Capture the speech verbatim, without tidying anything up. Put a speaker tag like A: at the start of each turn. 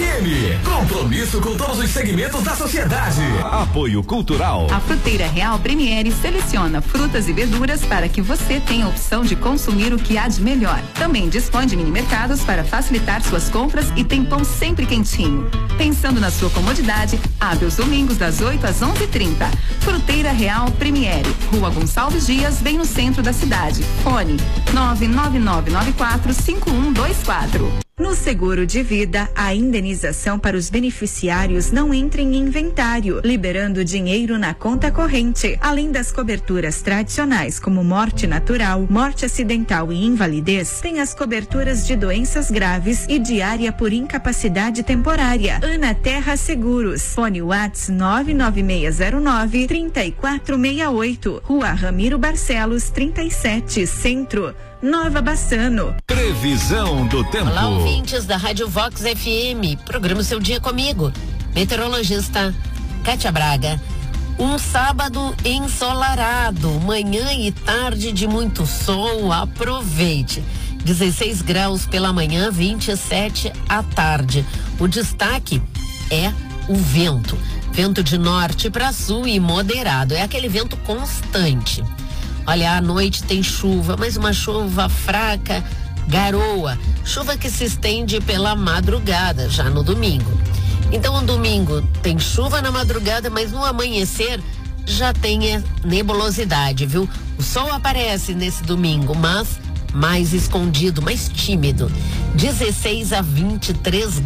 A: M. Compromisso com todos os segmentos da sociedade.
B: Apoio Cultural.
C: A Fruteira Real Premiere seleciona frutas e verduras para que você tenha a opção de consumir o que há de melhor. Também dispõe de mini mercados para facilitar suas compras e tem pão sempre quentinho. Pensando na sua comodidade, abre os domingos das oito às onze e trinta. Fruteira Real Premiere, Rua Gonçalves Dias, bem no centro da cidade. Fone nove nove nove nove quatro cinco um dois quatro.
D: No seguro de vida, a indenização para os beneficiários não entra em inventário, liberando dinheiro na conta corrente. Além das coberturas tradicionais como morte natural, morte acidental e invalidez, tem as coberturas de doenças graves e diária por incapacidade temporária. Ana Terra Seguros. Fone Whats nove nove seis zero nove, três quatro seis oito. Rua Ramiro Barcelos, trinta e sete, Centro. Nova Bassano.
B: Previsão do tempo.
E: Olá, ouvintes da Rádio Vox F M. Programa o seu dia comigo. Meteorologista Kátia Braga. Um sábado ensolarado, manhã e tarde de muito sol, aproveite. dezesseis graus pela manhã, vinte e sete à tarde. O destaque é o vento. Vento de norte para sul e moderado. É aquele vento constante. Olha, à noite tem chuva, mas uma chuva fraca, garoa. Chuva que se estende pela madrugada, já no domingo. Então, no domingo tem chuva na madrugada, mas no amanhecer já tem nebulosidade, viu? O sol aparece nesse domingo, mas mais escondido, mais tímido. dezesseis a vinte e três